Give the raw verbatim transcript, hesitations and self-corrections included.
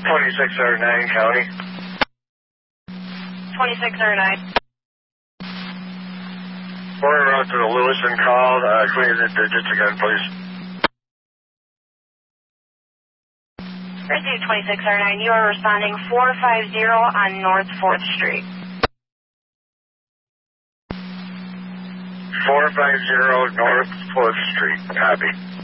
twenty-six oh nine County. twenty-six oh nine. We're out to the Lewison call. Uh, can we have the digits again, please? Received twenty-six oh nine. You are responding four five zero on North fourth Street. four five zero North fourth Street. Copy.